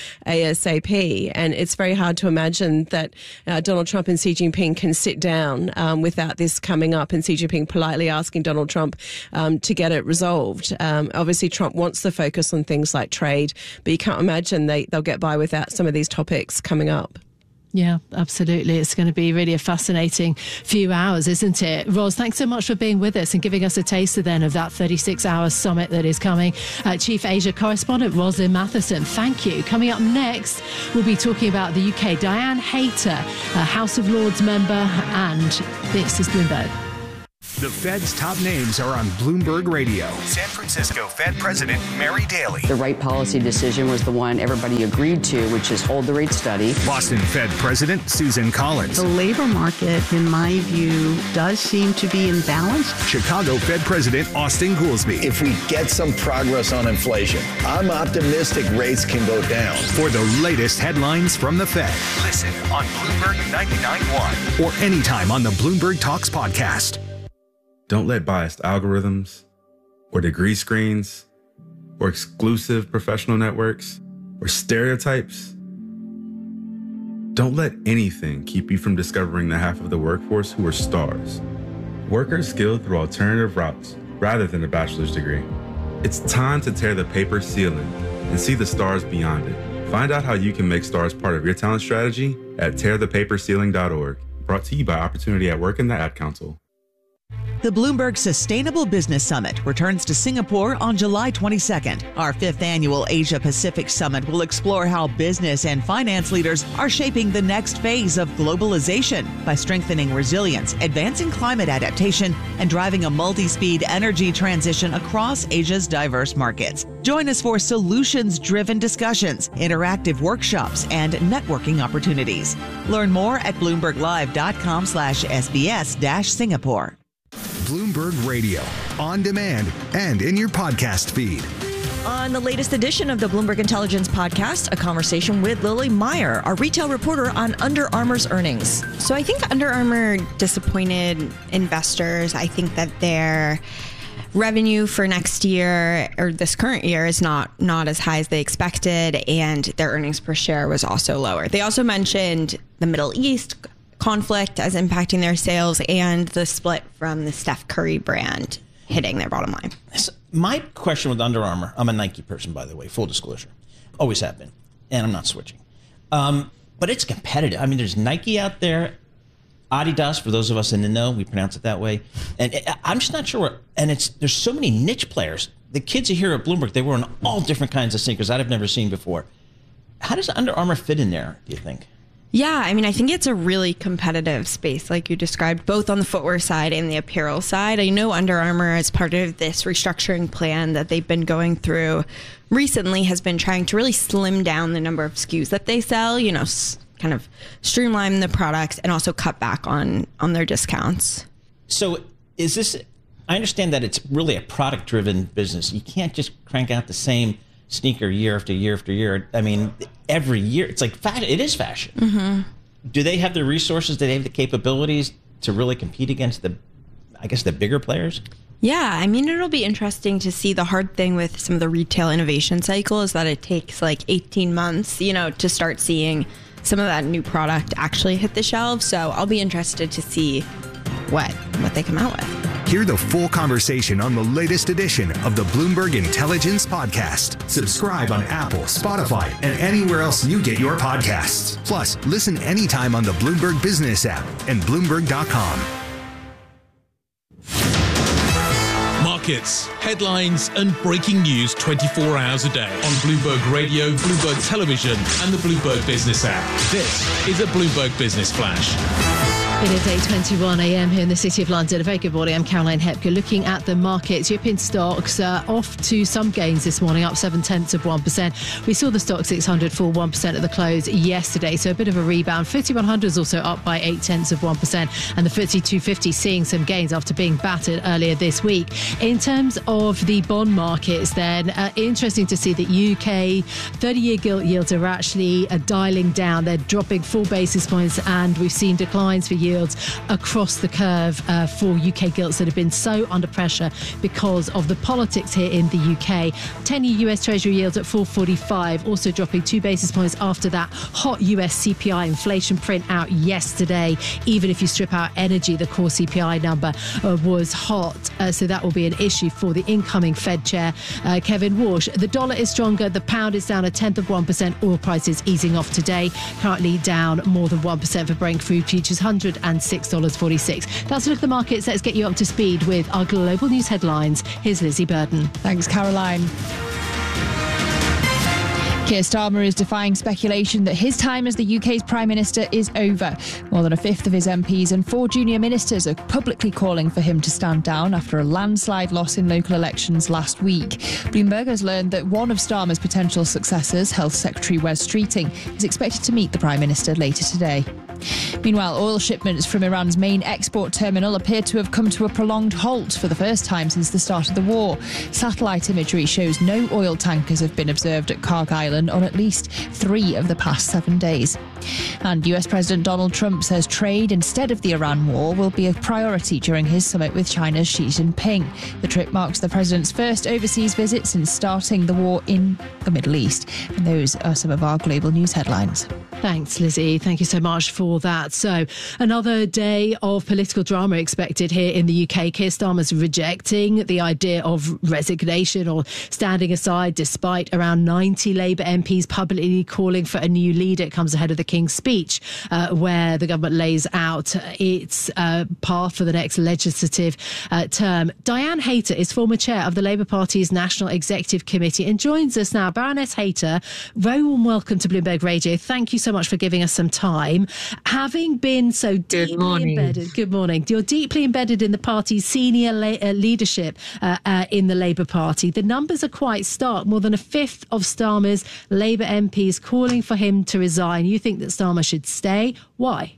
ASAP. And it's very hard to imagine that uh, Donald Trump and Xi Jinping can sit down um, without this coming up and Xi Jinping politely asking Donald Trump um, to get it resolved. Um, obviously, Trump wants the focus on things like trade, but you can't imagine they, they'll get by without some of these topics coming up. Yeah, absolutely. It's going to be really a fascinating few hours, isn't it? Ros, thanks so much for being with us and giving us a taster then of that thirty-six hour summit that is coming. Uh, Chief Asia Correspondent Roslyn Matheson, thank you. Coming up next, we'll be talking about the U K. Diane Hayter, a House of Lords member, and this is Bloomberg. The Fed's top names are on Bloomberg Radio. San Francisco Fed President Mary Daly. The right policy decision was the one everybody agreed to, which is hold the rate steady. Boston Fed President Susan Collins. The labor market, in my view, does seem to be imbalanced. Chicago Fed President Austin Goolsbee. If we get some progress on inflation, I'm optimistic rates can go down. For the latest headlines from the Fed, listen on Bloomberg ninety-nine point one or anytime on the Bloomberg Talks podcast. Don't let biased algorithms or degree screens or exclusive professional networks or stereotypes. Don't let anything keep you from discovering the half of the workforce who are stars. Workers skilled through alternative routes rather than a bachelor's degree. It's time to tear the paper ceiling and see the stars beyond it. Find out how you can make stars part of your talent strategy at tear the paper ceiling dot org. Brought to you by Opportunity at Work and the Ad Council. The Bloomberg Sustainable Business Summit returns to Singapore on July twenty-second. Our fifth annual Asia Pacific Summit will explore how business and finance leaders are shaping the next phase of globalization by strengthening resilience, advancing climate adaptation, and driving a multi-speed energy transition across Asia's diverse markets. Join us for solutions-driven discussions, interactive workshops, and networking opportunities. Learn more at bloomberglive.com slash SBS dash Singapore. Bloomberg Radio, on demand and in your podcast feed. On the latest edition of the Bloomberg Intelligence Podcast, a conversation with Lily Meyer, our retail reporter on Under Armour's earnings. So I think Under Armour disappointed investors. I think that their revenue for next year or this current year is not not as high as they expected, and their earnings per share was also lower. They also mentioned the Middle East conflict as impacting their sales and the split from the Steph Curry brand hitting their bottom line. My question with Under Armour, I'm a Nike person, by the way, full disclosure. Always have been. And I'm not switching. Um, but it's competitive. I mean, there's Nike out there, Adidas, for those of us in the know, we pronounce it that way. And it, I'm just not sure. Where, and it's there's so many niche players. The kids are here at Bloomberg, they wear all different kinds of sneakers that I've never seen before. How does Under Armour fit in there, do you think? Yeah, I mean, I think it's a really competitive space, like you described, both on the footwear side and the apparel side. I know Under Armour, as part of this restructuring plan that they've been going through recently, has been trying to really slim down the number of S K Us that they sell, you know, s- kind of streamline the products and also cut back on, on their discounts. So is this, I understand that it's really a product-driven business. You can't just crank out the same sneaker year after year after year. I mean, every year, it's like, fashion. It is fashion. Mm-hmm. Do they have the resources, do they have the capabilities to really compete against the, I guess, the bigger players? Yeah, I mean, it'll be interesting to see. The hard thing with some of the retail innovation cycle is that it takes like eighteen months, you know, to start seeing some of that new product actually hit the shelves. So I'll be interested to see what what they come out with. Hear the full conversation on the latest edition of the Bloomberg Intelligence Podcast. Subscribe on Apple, Spotify, and anywhere else you get your podcasts. Plus, listen anytime on the Bloomberg Business app and Bloomberg dot com. markets, headlines and breaking news twenty-four hours a day on Bloomberg Radio, Bloomberg Television and the Bloomberg Business app. This is a Bloomberg Business Flash. It is eight twenty-one a m here in the City of London. A very good morning. I'm Caroline Hepker. Looking at the markets, European stocks are off to some gains this morning, up seven tenths of one percent. We saw the stock six hundred fall one percent at the close yesterday, so a bit of a rebound. F T S E one hundred is also up by eight tenths of one percent, and the F T S E two fifty seeing some gains after being battered earlier this week. In terms of the bond markets, then, uh, interesting to see that U K thirty-year gilt yields are actually uh, dialing down. They're dropping four basis points, and we've seen declines for yields across the curve uh, for U K gilts that have been so under pressure because of the politics here in the U K. ten-year U S Treasury yields at four forty-five, also dropping two basis points after that hot U S C P I inflation print out yesterday. Even if you strip out energy, the core C P I number uh, was hot, uh, so that will be an issue for the incoming Fed chair, uh, Kevin Warsh. The dollar is stronger, the pound is down a tenth of one percent, oil prices easing off today, currently down more than one percent for Brent crude futures, one hundred six dollars forty-six. That's a look at the markets. Let's get you up to speed with our global news headlines. Here's Lizzie Burden. Thanks, Caroline. Keir Starmer is defying speculation that his time as the U K's Prime Minister is over. More than a fifth of his M Ps and four junior ministers are publicly calling for him to stand down after a landslide loss in local elections last week. Bloomberg has learned that one of Starmer's potential successors, Health Secretary Wes Streeting, is expected to meet the Prime Minister later today. Meanwhile, oil shipments from Iran's main export terminal appear to have come to a prolonged halt for the first time since the start of the war. Satellite imagery shows no oil tankers have been observed at Karg Island on at least three of the past seven days. And U S President Donald Trump says trade instead of the Iran war will be a priority during his summit with China's Xi Jinping. The trip marks the president's first overseas visit since starting the war in the Middle East. And those are some of our global news headlines. Thanks, Lizzie. Thank you so much for that. So, another day of political drama expected here in the U K. Keir Starmer's rejecting the idea of resignation or standing aside, despite around ninety Labour M Ps publicly calling for a new leader. It comes ahead of the King's speech, uh, where the government lays out its uh, path for the next legislative uh, term. Diane Hayter is former chair of the Labour Party's National Executive Committee and joins us now. Baroness Hayter, very warm welcome to Bloomberg Radio. Thank you so much for giving us some time. Having been so deeply embedded, good morning. You're deeply embedded in the party's senior la- uh, leadership uh, uh, in the Labour Party. The numbers are quite stark. More than a fifth of Starmer's Labour M Ps calling for him to resign. You think that Starmer should stay? Why?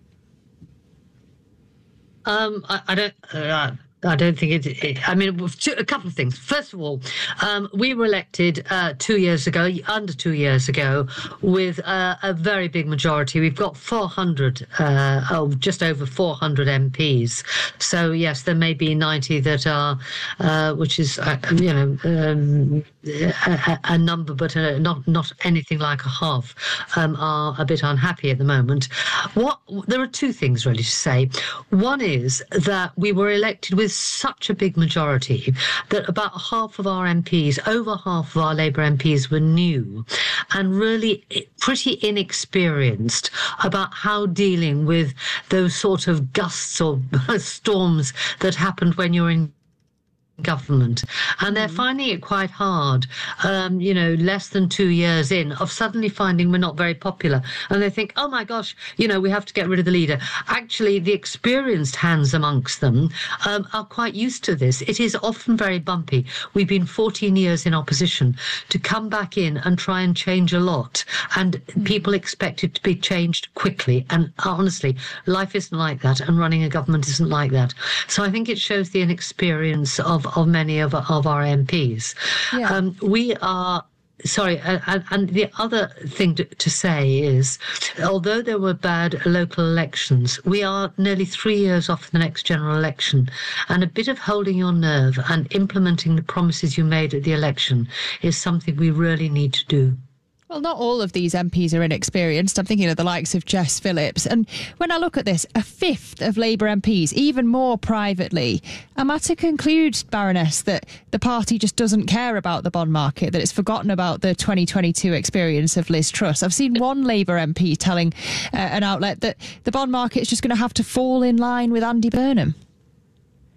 Um, I, I don't. Uh, I don't think it, it I mean, a couple of things. First of all, um, we were elected uh, two years ago, under two years ago, with uh, a very big majority. We've got four hundred, uh, oh, just over four hundred M Ps. So, yes, there may be ninety that are, uh, which is, uh, you know, um, a, a number, but uh, not not anything like a half, um, are a bit unhappy at the moment. What there are two things really to say. One is that we were elected with such a big majority that about half of our M Ps, over half of our Labour M Ps were new and really pretty inexperienced about how dealing with those sort of gusts or storms that happened when you're in government, and they're finding it quite hard, um, you know, less than two years in, of suddenly finding we're not very popular. And they think, oh my gosh, you know, we have to get rid of the leader. Actually, the experienced hands amongst them um, are quite used to this. It is often very bumpy. We've been fourteen years in opposition. To come back in and try and change a lot, and mm. people expect it to be changed quickly. And honestly, life isn't like that, and running a government isn't like that. So I think it shows the inexperience of of many of, of our M Ps. Yeah. Um, we are Sorry, and, and the other thing to, to say is, although there were bad local elections, we are nearly three years off the next general election, and a bit of holding your nerve and implementing the promises you made at the election is something we really need to do. Well, not all of these M Ps are inexperienced. I'm thinking of the likes of Jess Phillips. And when I look at this, a fifth of Labour M Ps, even more privately, am I to conclude, Baroness, that the party just doesn't care about the bond market, that it's forgotten about the twenty twenty-two experience of Liz Truss? I've seen one Labour M P telling uh, an outlet that the bond market is just going to have to fall in line with Andy Burnham.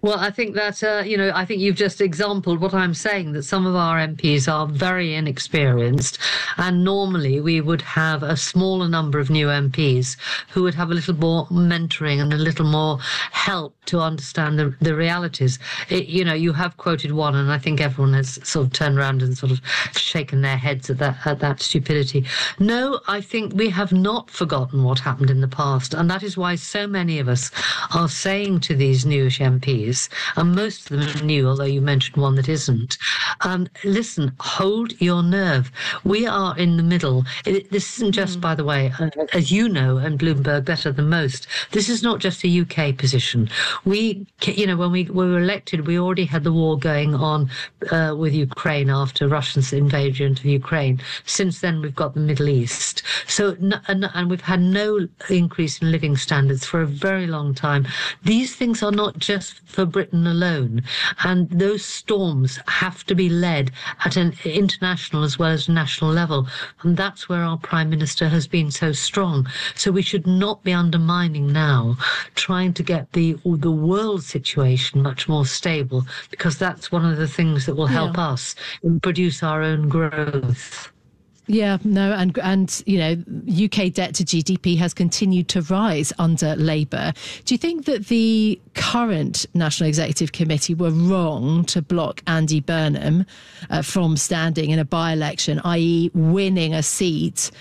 Well, I think that, uh, you know, I think you've just exampled what I'm saying, that some of our M Ps are very inexperienced, and normally we would have a smaller number of new M Ps who would have a little more mentoring and a little more help to understand the, the realities. It, you know, you have quoted one, and I think everyone has sort of turned around and sort of shaken their heads at that, at that stupidity. No, I think we have not forgotten what happened in the past, and that is why so many of us are saying to these newish M Ps, and most of them are new, although you mentioned one that isn't. Um, listen, hold your nerve. We are in the middle. It, this isn't just, mm. by the way, uh, as you know, and Bloomberg better than most, this is not just a U K position. We, you know, when we were elected, we already had the war going on uh, with Ukraine after Russia's invasion of Ukraine. Since then, we've got the Middle East. So, and, and we've had no increase in living standards for a very long time. These things are not just for Britain alone, and those storms have to be led at an international as well as national level, and that's where our Prime Minister has been so strong. So we should not be undermining now trying to get the the world situation much more stable, because that's one of the things that will help yeah. us produce our own growth. Yeah, no, and, and you know, U K debt to G D P has continued to rise under Labour. Do you think that the current National Executive Committee were wrong to block Andy Burnham uh, from standing in a by-election, that is winning a seat